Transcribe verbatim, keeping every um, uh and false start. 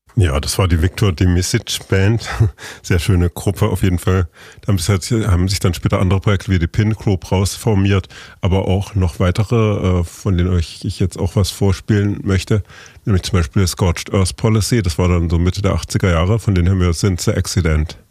Ja, das war die Victor Dimisic Band. Sehr schöne Gruppe auf jeden Fall. Da haben sich dann später andere Projekte wie die Pin Group rausformiert, aber auch noch weitere, von denen euch ich jetzt auch was vorspielen möchte. Nämlich zum Beispiel Scorched Earth Policy. Das war dann so Mitte der achtziger Jahre. Von denen haben wir Since the Accident.